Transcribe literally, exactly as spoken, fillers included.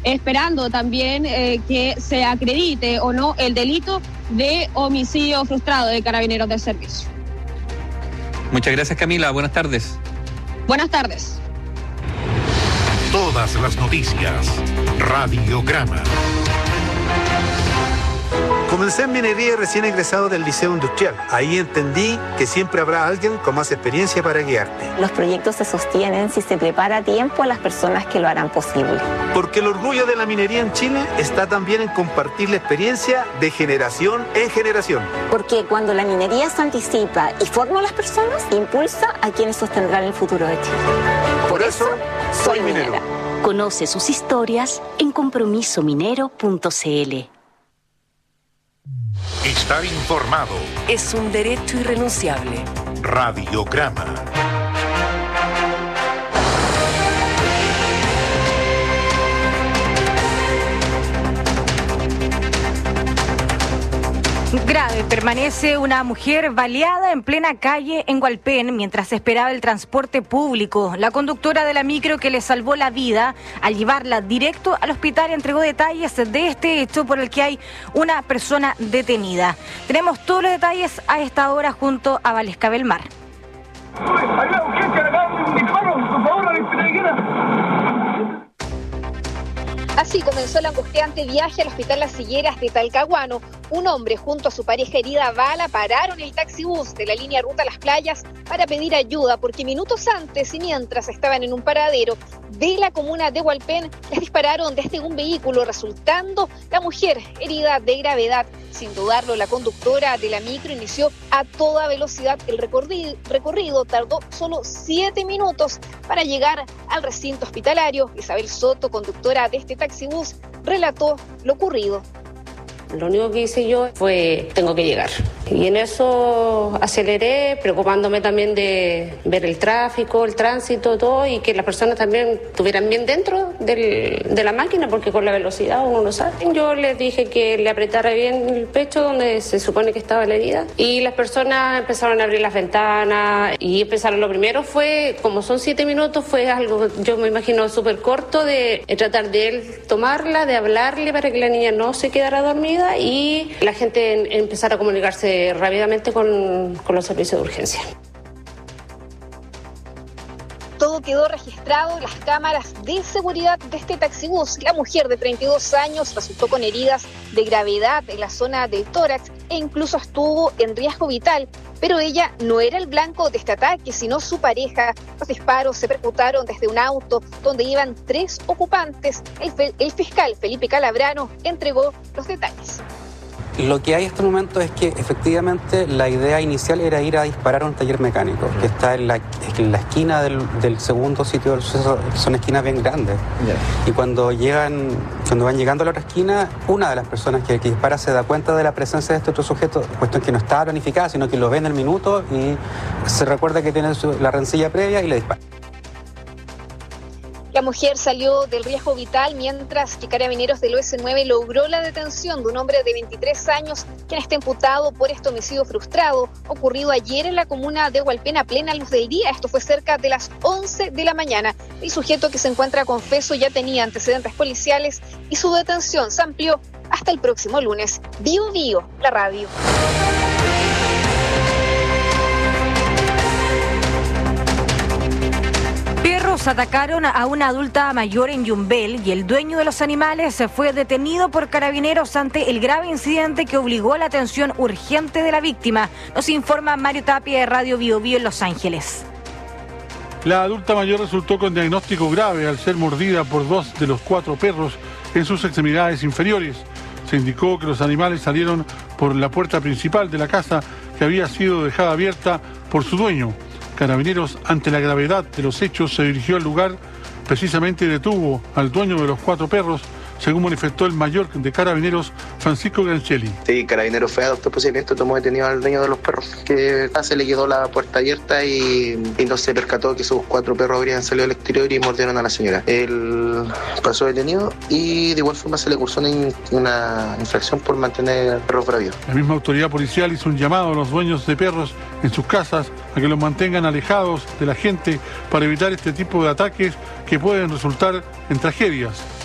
esperando también eh, que se acredite o no el delito de homicidio frustrado de Carabineros del servicio. Muchas gracias, Camila. Buenas tardes. Buenas tardes. Todas las noticias. Radiograma. Comencé en minería recién egresado del Liceo Industrial. Ahí entendí que siempre habrá alguien con más experiencia para guiarte. Los proyectos se sostienen si se prepara a tiempo a las personas que lo harán posible. Porque el orgullo de la minería en Chile está también en compartir la experiencia de generación en generación. Porque cuando la minería se anticipa y forma a las personas, impulsa a quienes sostendrán el futuro de Chile. Por, Por eso, soy minero. Conoce sus historias en compromiso minero punto c l. Estar informado es un derecho irrenunciable. Radiograma. Grave permanece una mujer baleada en plena calle en Hualpén mientras esperaba el transporte público. La conductora de la micro que le salvó la vida al llevarla directo al hospital entregó detalles de este hecho por el que hay una persona detenida. Tenemos todos los detalles a esta hora junto a Valesca Belmar. Así comenzó el angustiante viaje al Hospital Las Higueras de Talcahuano. Un hombre junto a su pareja herida a bala pararon el taxibús de la línea Ruta a las Playas para pedir ayuda porque minutos antes y mientras estaban en un paradero de la comuna de Hualpén les dispararon desde un vehículo, resultando la mujer herida de gravedad. Sin dudarlo, la conductora de la micro inició a toda velocidad el recorrido, recorrido tardó solo siete minutos para llegar al recinto hospitalario. Isabel Soto, conductora de este taxibús, relató lo ocurrido. Lo único que hice yo fue, tengo que llegar. Y en eso aceleré, preocupándome también de ver el tráfico, el tránsito, todo, y que las personas también estuvieran bien dentro del, de la máquina, porque con la velocidad uno no sabe. Yo les dije que le apretara bien el pecho, donde se supone que estaba la herida, y las personas empezaron a abrir las ventanas, y empezaron, lo primero fue, como son siete minutos, fue algo, yo me imagino, súper corto, de tratar de él tomarla, de hablarle para que la niña no se quedara dormida, y la gente empezara a comunicarse rápidamente con, con los servicios de urgencia. Todo quedó registrado en las cámaras de seguridad de este taxibús. La mujer de treinta y dos años resultó con heridas de gravedad en la zona del tórax e incluso estuvo en riesgo vital, pero ella no era el blanco de este ataque, sino su pareja. Los disparos se percutaron desde un auto donde iban tres ocupantes. El, el fiscal Felipe Calabrano entregó los detalles. Lo que hay en este momento es que efectivamente la idea inicial era ir a disparar a un taller mecánico que está en la, en la esquina del, del segundo sitio del suceso. Son esquinas bien grandes. Yeah. Y cuando llegan, cuando van llegando a la otra esquina, una de las personas que, que dispara se da cuenta de la presencia de este otro sujeto, puesto que no estaba planificada, sino que lo ve en el minuto y se recuerda que tiene su, la rencilla previa y le dispara. La mujer salió del riesgo vital mientras que Carabineros del O S nueve logró la detención de un hombre de veintitrés años quien está imputado por este homicidio frustrado ocurrido ayer en la comuna de Hualpén a plena luz del día. Esto fue cerca de las once de la mañana. El sujeto, que se encuentra confeso, ya tenía antecedentes policiales y su detención se amplió hasta el próximo lunes. Bio Bio, la radio. Perros atacaron a una adulta mayor en Yumbel y el dueño de los animales fue detenido por Carabineros ante el grave incidente que obligó a la atención urgente de la víctima. Nos informa Mario Tapia de Radio Bio Bio en Los Ángeles. La adulta mayor resultó con diagnóstico grave al ser mordida por dos de los cuatro perros en sus extremidades inferiores. Se indicó que los animales salieron por la puerta principal de la casa, que había sido dejada abierta por su dueño. Carabineros, ante la gravedad de los hechos, se dirigió al lugar, precisamente detuvo al dueño de los cuatro perros, según manifestó el mayor de Carabineros, Francisco Granchelli. Sí, Carabineros fue a adoptar procedimiento, tomó detenido al dueño de los perros, que se le quedó la puerta abierta y, y no se percató que sus cuatro perros habrían salido al exterior y mordieron a la señora. Él pasó detenido y de igual forma se le cursó una, una infracción por mantener perros bravios. La misma autoridad policial hizo un llamado a los dueños de perros en sus casas a que los mantengan alejados de la gente para evitar este tipo de ataques que pueden resultar en tragedias.